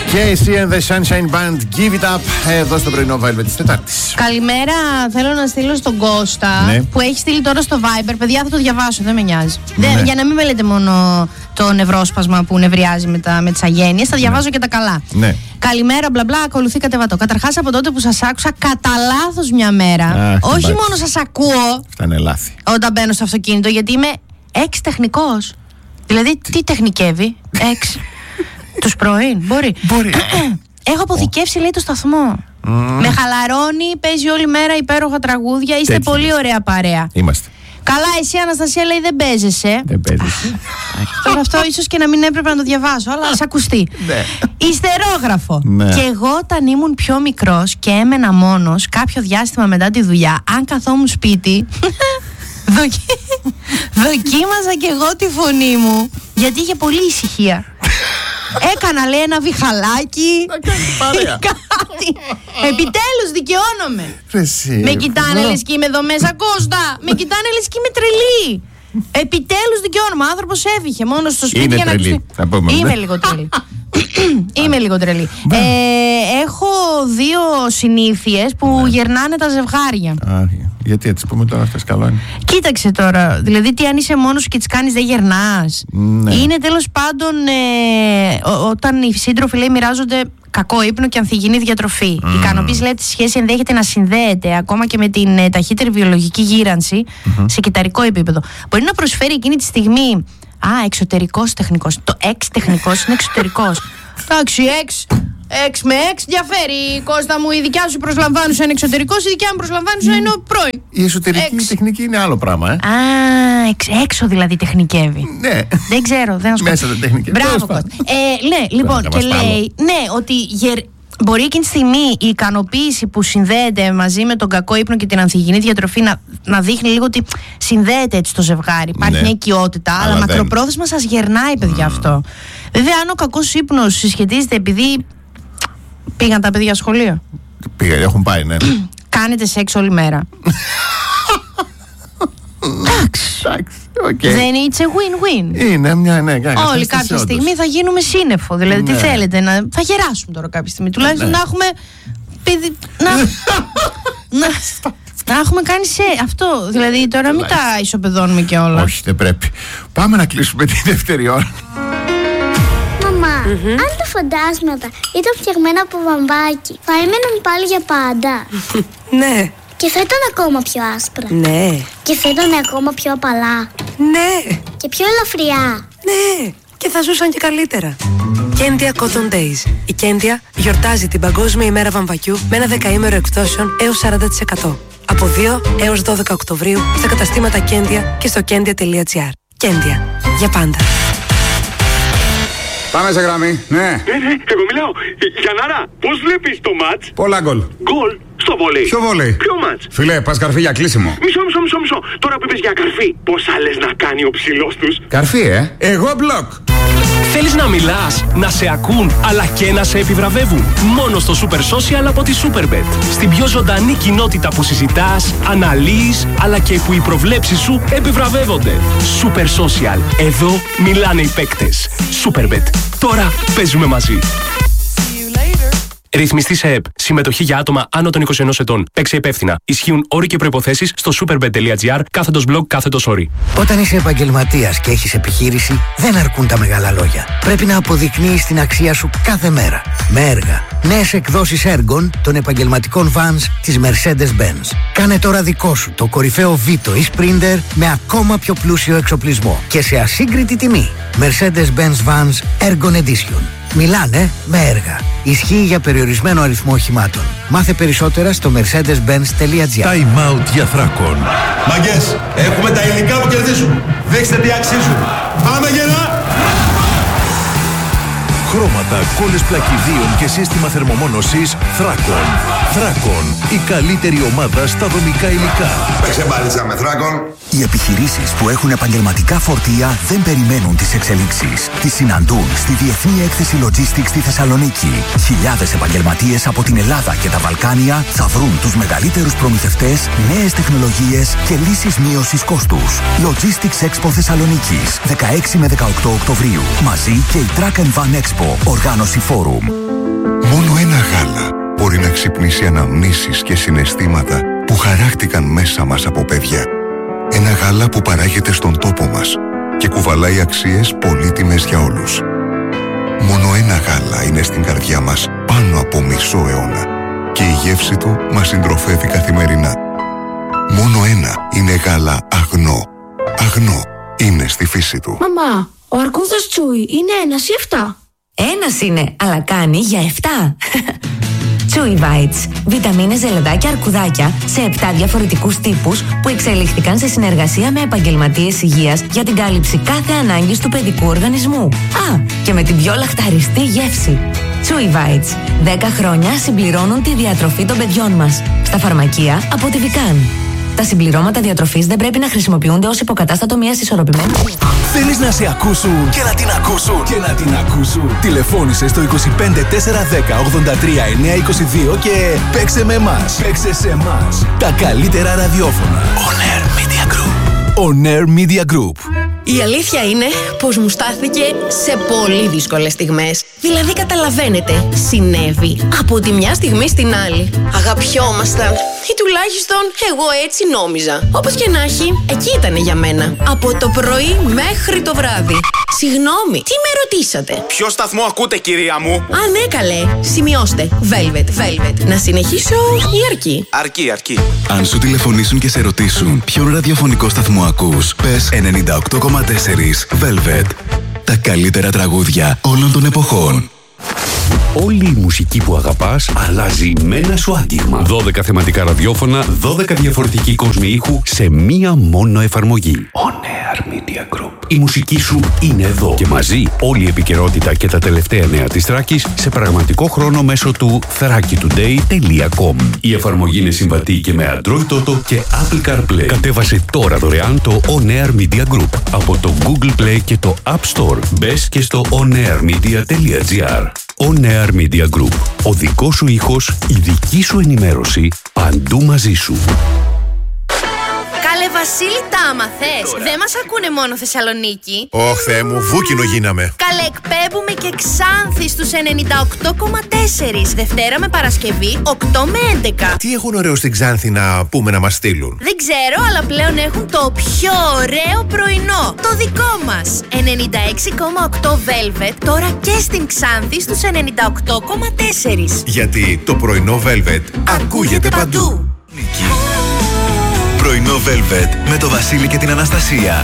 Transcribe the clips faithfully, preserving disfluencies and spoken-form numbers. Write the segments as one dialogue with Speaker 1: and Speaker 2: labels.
Speaker 1: Και Sea and the Sunshine Band, Give It Up, εδώ στο πρωινό Velvet της Τετάρτης.
Speaker 2: Καλημέρα, θέλω να στείλω στον Κώστα, ναι, που έχει στείλει τώρα στο Viber. Παιδιά, θα το διαβάσω, δεν με νοιάζει. Ναι. Δεν, για να μην με λέτε μόνο το νευρόσπασμα που νευριάζει με, τα, με τις αγένειες, θα διαβάζω ναι. και τα καλά. Ναι. Καλημέρα, μπλα μπλα, ακολουθεί κατεβατό. Καταρχάς, από τότε που σας άκουσα κατά λάθος μια μέρα, Αχ, όχι μπάτης. μόνο σας ακούω.
Speaker 1: Αυτά είναι λάθη.
Speaker 2: Όταν μπαίνω στο αυτοκίνητο, γιατί είμαι εξ τεχνικός. Δηλαδή, τι τεχνικεύει, εξ. Τους πρωί, μπορεί.
Speaker 1: μπορεί.
Speaker 2: Έχω αποθηκεύσει, λέει, το σταθμό. Mm. Με χαλαρώνει, παίζει όλη μέρα υπέροχα τραγούδια. Είστε Τέτοι. πολύ ωραία παρέα.
Speaker 1: Είμαστε.
Speaker 2: Καλά, εσύ Αναστασία, λέει, δεν παίζεσαι.
Speaker 1: Δεν παίζεσαι.
Speaker 2: Τώρα αυτό ίσως και να μην έπρεπε να το διαβάσω, αλλά ας ακουστεί.
Speaker 1: Ναι.
Speaker 2: Ιστερόγραφο.
Speaker 1: Ναι.
Speaker 2: Και εγώ όταν ήμουν πιο μικρός και έμενα μόνος κάποιο διάστημα μετά τη δουλειά, αν καθόμουν σπίτι, δοκι... δοκίμαζα κι εγώ τη φωνή μου, γιατί είχε πολύ ησυχία. Έκανα, λέει, ένα βιχαλάκι.
Speaker 1: Να κάνει παρέα.
Speaker 2: Κάτι. Επιτέλους δικαιώνομαι.
Speaker 1: Εσύ,
Speaker 2: με κοιτάνε λες και είμαι εδώ μέσα, Κώστα. Με κοιτάνε λες και είμαι τρελή. Επιτέλους δικαιώνομαι. Ο άνθρωπος έφυγε μόνος στο σπίτι
Speaker 1: είναι
Speaker 2: για να
Speaker 1: τρελή.
Speaker 2: ακούσει. Είμαι λίγο τρελή. Είμαι λίγο τρελή. ε, Έχω δύο συνήθειες που ναι. γερνάνε τα ζευγάρια.
Speaker 1: Α, γιατί έτσι πούμε τώρα, αυτές καλό είναι.
Speaker 2: Κοίταξε τώρα, δηλαδή τι αν είσαι μόνος σου και τις κάνεις δεν γερνάς. Ναι. Είναι τέλος πάντων ε, ό, όταν οι σύντροφοι, λέει, μοιράζονται κακό ύπνο και ανθυγιεινή διατροφή. Mm. Η ικανοποίηση, λέει, τη σχέση ενδέχεται να συνδέεται ακόμα και με την ε, ταχύτερη βιολογική γύρανση mm-hmm. σε κυταρικό επίπεδο. Μπορεί να προσφέρει εκείνη τη στιγμή. Α, εξωτερικός τεχνικός. Το εξ τεχνικός είναι εξωτερικός. Εντάξει, εξ. Εξ με εξ διαφέρει, Κώστα μου. Η δικιά σου προσλαμβάνουσα είναι εξωτερικός, η δικιά μου προσλαμβάνουσα είναι ο πρώην.
Speaker 1: Η εσωτερική εξ. τεχνική είναι άλλο πράγμα, ε.
Speaker 2: Α, εξ, έξω δηλαδή τεχνικεύει.
Speaker 1: Ναι.
Speaker 2: Δεν ξέρω, δεν ασχολούμαι.
Speaker 1: Μέσα δεν τεχνικεύει.
Speaker 2: Μπράβο, Κώστα. Ε, ναι, λοιπόν, και λέει, ναι, ότι γερ... μπορεί εκείνη τη στιγμή η ικανοποίηση που συνδέεται μαζί με τον κακό ύπνο και την ανθυγιεινή διατροφή να, να δείχνει λίγο ότι συνδέεται έτσι το ζευγάρι. Υπάρχει ναι. μια οικειότητα, αλλά, αλλά μακροπρόθεσμα σας γερνάει, παιδιά, mm. αυτό. Βέβαια, αν ο κακός ύπνος συσχετίζεται επειδή πήγαν τα παιδιά σχολείο.
Speaker 1: Πήγαν, έχουν πάει, ναι.
Speaker 2: Κάνετε σεξ όλη μέρα. Εντάξει.
Speaker 1: Okay.
Speaker 2: Δεν είναι it's a win-win.
Speaker 1: Είναι μια, ναι, ναι.
Speaker 2: Όλοι κάποια όντως. στιγμή θα γίνουμε σύννεφο. Δηλαδή, ναι. τι θέλετε, να... θα γεράσουμε τώρα κάποια στιγμή. Τουλάχιστον ναι. να έχουμε. Πηδη... να... να... να έχουμε κάνει σε αυτό. Δηλαδή, τώρα μην τα ισοπεδώνουμε και όλα.
Speaker 1: Όχι, δεν πρέπει. Πάμε να κλείσουμε τη δεύτερη ώρα.
Speaker 3: Μαμά, mm-hmm. αν τα φαντάσματα ήταν φτιαγμένα από βαμβάκι, θα έμεναν πάλι για πάντα.
Speaker 4: Ναι.
Speaker 3: Και θα ήταν ακόμα πιο άσπρα.
Speaker 4: Ναι.
Speaker 3: Και θα ήταν ακόμα πιο απαλά.
Speaker 4: Ναι.
Speaker 3: Και πιο ελαφριά.
Speaker 4: Ναι. Και θα ζούσαν και καλύτερα. Κέντια Cotton Days. Η Κέντια γιορτάζει την Παγκόσμια ημέρα βαμβακιού με ένα δεκαήμερο εκπτώσεων έως σαράντα τοις εκατό. Από δύο έως δώδεκα Οκτωβρίου στα καταστήματα Κέντια και στο κέντια τελεία τζι άρ. Κέντια. Για πάντα.
Speaker 5: Πάμε σε γραμμή, ναι.
Speaker 6: Ναι, ναι, εγώ μιλάω. Γιαννάρα, πώς βλέπεις το μάτς?
Speaker 5: Πολλά γκολ.
Speaker 6: Γκολ στο βόλεϊ.
Speaker 5: Ποιο βόλεϊ?
Speaker 6: Ποιο μάτς?
Speaker 5: Φίλε, πας καρφί για κλείσιμο.
Speaker 6: Μισό, μισό, μισό, μισό. Τώρα που είπες για καρφί, πόσα λες να κάνει ο ψηλός τους?
Speaker 5: Καρφί, ε. Εγώ μπλοκ.
Speaker 7: Θέλεις να μιλάς, να σε ακούν, αλλά και να σε επιβραβεύουν? Μόνο στο Super Social από τη Superbet. Στην πιο ζωντανή κοινότητα που συζητάς, αναλύεις, αλλά και που οι προβλέψεις σου επιβραβεύονται. Super Social. Εδώ μιλάνε οι παίκτες. Superbet. Τώρα παίζουμε μαζί. Ρυθμιστή σε ΕΠ. Συμμετοχή για άτομα άνω των είκοσι ενός ετών. Παίξε υπεύθυνα. Ισχύουν όροι και προϋποθέσεις στο superbet τελεία τζι άρ κάθετος blog κάθετος όροι.
Speaker 8: Όταν είσαι επαγγελματίας και έχεις επιχείρηση, δεν αρκούν τα μεγάλα λόγια. Πρέπει να αποδεικνύεις την αξία σου κάθε μέρα. Με έργα. Νέες εκδόσεις έργων των επαγγελματικών vans της Mercedes-Benz. Κάνε τώρα δικό σου το κορυφαίο Vito ή Sprinter με ακόμα πιο πλούσιο εξοπλισμό και σε ασύγκριτη τιμή. Mercedes-Benz Vans Ergon Edition. Μιλάνε με έργα. Ισχύει για περιορισμένο αριθμό οχημάτων. Μάθε περισσότερα στο mercedes benz τελεία τζι άρ.
Speaker 9: Time out για Θράκον.
Speaker 10: Μαγκές, έχουμε τα υλικά που κερδίζουν. Δείξτε τι αξίζουν. Πάμε γερά!
Speaker 9: Χρώματα, κόλλες πλακιδίων και σύστημα θερμομόνωσης Θράκον. Θράκον, η καλύτερη ομάδα στα δομικά υλικά.
Speaker 10: Παίξε μπάλιτσα με Θράκον.
Speaker 11: Οι επιχειρήσεις που έχουν επαγγελματικά φορτία δεν περιμένουν τις εξελίξεις. Τις συναντούν στη Διεθνή Έκθεση Logistics στη Θεσσαλονίκη. Χιλιάδες επαγγελματίες από την Ελλάδα και τα Βαλκάνια θα βρουν τους μεγαλύτερους προμηθευτές, νέες τεχνολογίες και λύσεις μείωσης κόστους. Logistics Expo Θεσσαλονίκης, δεκαέξι με δεκαοκτώ Οκτωβρίου. Μαζί και η Truck and Van Expo, οργάνωση Forum.
Speaker 12: Μόνο ένα γάλα μπορεί να ξυπνήσει αναμνήσεις και συναισθήματα που χαράχτηκαν μέσα μας από παιδιά. Ένα γάλα που παράγεται στον τόπο μας και κουβαλάει αξίες πολύτιμες για όλους. Μόνο ένα γάλα είναι στην καρδιά μας πάνω από μισό αιώνα και η γεύση του μας συντροφεύει καθημερινά. Μόνο ένα είναι γάλα Αγνό. Αγνό είναι στη φύση του.
Speaker 13: Μαμά, ο αρκούδας Τσούι είναι ένας ή εφτά?
Speaker 14: Ένας είναι, αλλά κάνει για εφτά. Chewy Bites. Βιταμίνες, ζελεδάκια, αρκουδάκια σε επτά διαφορετικούς τύπους που εξελίχθηκαν σε συνεργασία με επαγγελματίες υγείας για την κάλυψη κάθε ανάγκης του παιδικού οργανισμού. Α, και με την πιο λαχταριστή γεύση. Chewy Bites. δέκα χρόνια συμπληρώνουν τη διατροφή των παιδιών μας. Στα φαρμακεία από τη Vican. Τα συμπληρώματα διατροφής δεν πρέπει να χρησιμοποιούνται ως υποκατάστατο μιας ισορροπημένης.
Speaker 9: Θέλεις να σε ακούσουν και να την ακούσουν και να την ακούσουν. Τηλεφώνησε στο είκοσι πέντε τετρακόσια δέκα ογδόντα τρία εννιακόσια είκοσι δύο και παίξε με εμάς. Παίξε σε εμάς. Τα καλύτερα ραδιόφωνα. On Air Media Group. On Air Media Group.
Speaker 15: Η αλήθεια είναι πως μου στάθηκε σε πολύ δύσκολες στιγμές. Δηλαδή καταλαβαίνετε, συνέβη από τη μια στιγμή στην άλλη. Αγαπιόμασταν, ή τουλάχιστον εγώ έτσι νόμιζα. Όπως και να έχει, εκεί ήταν για μένα. Από το πρωί μέχρι το βράδυ. Συγγνώμη, τι με ρωτήσατε?
Speaker 16: Ποιο σταθμό ακούτε, κυρία μου?
Speaker 15: Α, ναι, καλέ. Σημειώστε. Velvet, Velvet. Να συνεχίσω ή αρκεί?
Speaker 16: Αρκεί, αρκεί.
Speaker 11: Αν σου τηλεφωνήσουν και σε ρωτήσουν ποιον ραδιοφωνικό σταθμό ακούς, πες ενενήντα οκτώ κόμμα τέσσερα Velvet. Τα καλύτερα τραγούδια όλων των εποχών.
Speaker 17: Όλη η μουσική που αγαπάς αλλάζει με ένα σου άγγιγμα. δώδεκα θεματικά ραδιόφωνα, δώδεκα διαφορετικοί κόσμοι ήχου σε μία μόνο εφαρμογή. On Air Media Group. Η μουσική σου είναι εδώ και μαζί όλη η επικαιρότητα και τα τελευταία νέα της Θράκης σε πραγματικό χρόνο μέσω του θράκη τουντέι τελεία κομ. Η εφαρμογή είναι συμβατή και με Android Auto και Apple CarPlay. Κατέβασε τώρα δωρεάν το On Air Media Group από το Google Play και το App Store. Μπες και στο onairmedia τελεία gr. On Air Media Group. Ο δικός σου ήχος, η δική σου ενημέρωση, παντού μαζί σου.
Speaker 2: Καλέ Βασίλη, τα άμαθες. Δεν μας ακούνε μόνο Θεσσαλονίκη.
Speaker 1: Ωχ, Θεέ μου, βούκινο γίναμε.
Speaker 2: Καλέ, εκπέμπουμε και Ξάνθη στους ενενήντα οκτώ κόμμα τέσσερα. Δευτέρα με Παρασκευή, οκτώ με έντεκα.
Speaker 1: Τι έχουν ωραίο στην Ξάνθη να πούμε να μας στείλουν?
Speaker 2: Δεν ξέρω, αλλά πλέον έχουν το πιο ωραίο πρωινό. Το δικό μας. ενενήντα έξι κόμμα οκτώ Velvet, τώρα και στην Ξάνθη στους ενενήντα οκτώ κόμμα τέσσερα.
Speaker 1: Γιατί το πρωινό Velvet ακούγεται παντού.
Speaker 11: Πρωινό Velvet με το Βασίλη και την Αναστασία.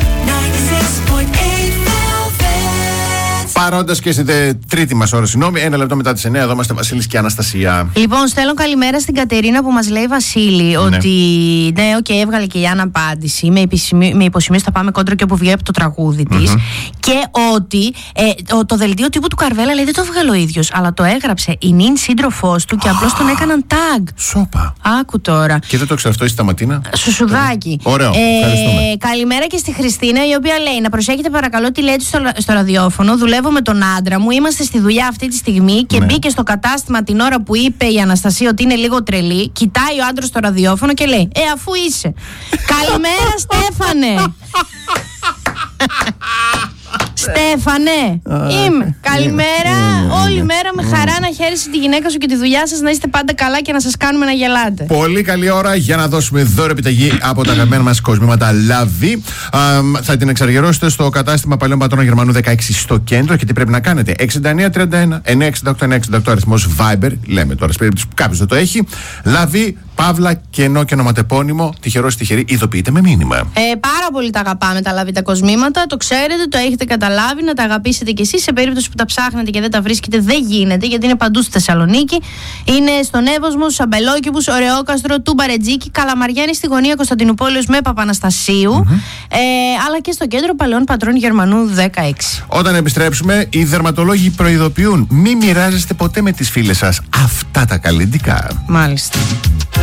Speaker 1: Παρόντας και στην τρίτη μας ώρα, συγγνώμη, ένα λεπτό μετά τις εννιά, εδώ είμαστε Βασίλης και Αναστασία.
Speaker 2: Λοιπόν, στέλνω καλημέρα στην Κατερίνα που μας λέει, Βασίλη, ναι. ότι ναι, οκ, okay, έβγαλε και η Άννα απάντηση. Με, με υποσημείωση θα πάμε κόντρα και όπου βγαίνει από το τραγούδι της. Mm-hmm. Και ότι ε, το, το δελτίο τύπου του Καρβέλα λέει δεν το έβγαλε ο ίδιος, αλλά το έγραψε η νυν σύντροφός του και απλώς τον έκαναν tag.
Speaker 1: Σόπα.
Speaker 2: Άκου τώρα.
Speaker 1: Και δεν το ξέρω αυτό, είσαι Σταματίνα.
Speaker 2: Σουσουδάκι.
Speaker 1: Ωραίο. Ε,
Speaker 2: καλημέρα και στη Χριστίνα, η οποία λέει να προσέχετε παρακαλώ τι λέτε στο, στο ραδιόφωνο. Δουλεύω με τον άντρα μου, είμαστε στη δουλειά αυτή τη στιγμή και ναι. μπήκε στο κατάστημα την ώρα που είπε η Αναστασία ότι είναι λίγο τρελή. Κοιτάει ο άντρας στο ραδιόφωνο και λέει: Ε, αφού είσαι. Καλημέρα, Στέφανε. Στέφανε, είμαι. Καλημέρα. Όλη μέρα με χαρά να χαίρεσαι τη γυναίκα σου και τη δουλειά σας, να είστε πάντα καλά και να σας κάνουμε να γελάτε.
Speaker 1: Πολύ καλή ώρα για να δώσουμε δώρο επιταγή από τα αγαπημένα μας κοσμήματα Λαβί. Θα την εξαργυρώσετε στο κατάστημα Παλαιών Πατρών Γερμανού δεκαέξι στο κέντρο και τι πρέπει να κάνετε. εξήντα εννιά τριάντα ένα εννιακόσια εξήντα οκτώ εννιακόσια εξήντα οκτώ αριθμός Viber. Λέμε τώρα σε περίπτωση που κάποιος δεν το έχει. Λαβί, παύλα, κενό και ονοματεπώνυμο. Τυχερός, τυχερή, ειδοποιείτε με μήνυμα.
Speaker 2: Ε, πάρα πολύ τα αγαπάμε τα Λαβί τα κοσμήματα. Το ξέρετε, το έχετε καταλάβει, να τα αγαπήσετε κι εσείς. Σε περίπτωση που τα ψάχνετε και δεν τα βρίσκετε, δεν γίνεται, γιατί είναι παντού στη Θεσσαλονίκη. Είναι στον Εύωσμο, στους Αμπελόκηπους, Ωρεόκαστρο, του Μπαρετζίκη, Καλαμαριάνη στη γωνία Κωνσταντινούπολεως με Παπαναστασίου, mm-hmm. ε, αλλά και στο κέντρο Παλαιών Πατρών Γερμανού δεκαέξι.
Speaker 1: Όταν επιστρέψουμε, οι δερματολόγοι προειδοποιούν: μην μοιράζεστε ποτέ με τις φίλες σας αυτά τα καλλιντικά.
Speaker 2: Μάλιστα.